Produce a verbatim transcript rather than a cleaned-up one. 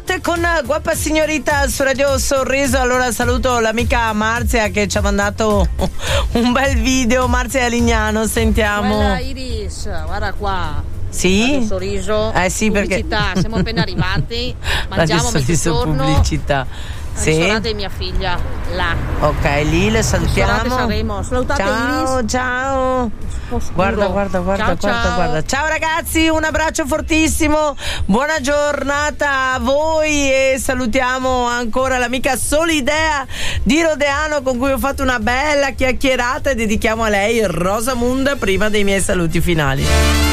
Buonanotte con Guapa Signorita su Radio Sorriso. Allora saluto l'amica Marzia che ci ha mandato un bel video. Marzia Lignano, sentiamo. Guarda Iris, guarda qua. Sì? Radio Sorriso, eh sì, pubblicità, perché siamo appena arrivati, mangiamo a Radio Sorriso, mezzogiorno. pubblicità. Al Sì. ristorante di mia figlia, là. Ok, lì le salutiamo. Ristorante Sanremo. Salutate ciao, Iris. ciao. Guarda, guarda, guarda, ciao, guarda, ciao. guarda. Ciao ragazzi, un abbraccio fortissimo. Buona giornata a voi e salutiamo ancora l'amica Solidea di Rodeano con cui ho fatto una bella chiacchierata e dedichiamo a lei Rosamund prima dei miei saluti finali.